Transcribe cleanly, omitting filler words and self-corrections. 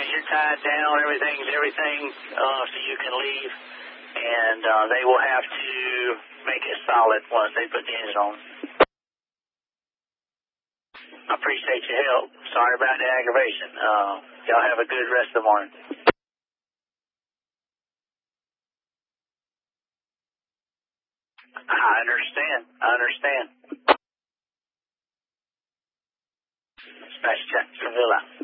You're tied down, everything, so you can leave. And they will have to make it solid once they put the engine on. I appreciate your help. Sorry about the aggravation. Y'all have a good rest of the morning. I understand. Dispatch check. Sevilla.